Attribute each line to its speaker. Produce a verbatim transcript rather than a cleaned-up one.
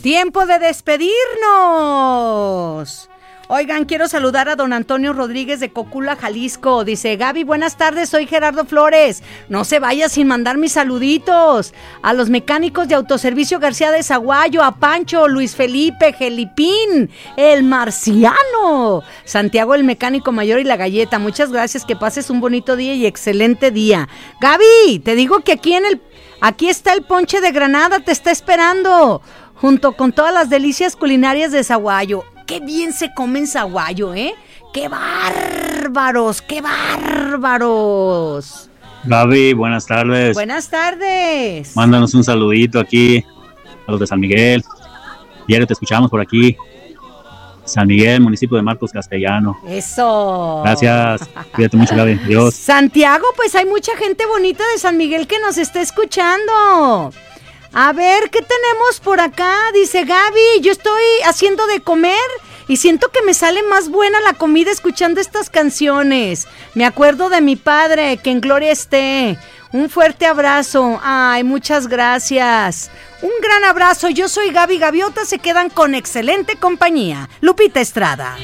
Speaker 1: Tiempo de despedirnos. Oigan, quiero saludar a don Antonio Rodríguez de Cocula, Jalisco. Dice, Gaby, buenas tardes, soy Gerardo Flores. No se vaya sin mandar mis saluditos. A los mecánicos de Autoservicio García de Zaguayo, a Pancho, Luis Felipe, Gelipín, el Marciano, Santiago el Mecánico Mayor y la Galleta. Muchas gracias, que pases un bonito día y excelente día. Gaby, te digo que aquí en el, aquí está el ponche de Granada, te está esperando, junto con todas las delicias culinarias de Zaguayo. Qué bien se come en Zaguayo, ¿eh? ¡Qué bárbaros! ¡Qué bárbaros!
Speaker 2: Gaby, buenas tardes.
Speaker 1: Buenas tardes.
Speaker 2: Mándanos un saludito aquí a los de San Miguel. Diario te escuchamos por aquí. San Miguel, municipio de Marcos Castellano.
Speaker 1: Eso.
Speaker 2: Gracias. Cuídate mucho, Gaby. Adiós.
Speaker 1: Santiago, pues hay mucha gente bonita de San Miguel que nos está escuchando. A ver, ¿qué tenemos por acá? Dice Gaby, yo estoy haciendo de comer y siento que me sale más buena la comida escuchando estas canciones. Me acuerdo de mi padre, que en gloria esté. Un fuerte abrazo. Ay, muchas gracias. Un gran abrazo. Yo soy Gaby Gaviota. Se quedan con excelente compañía. Lupita Estrada.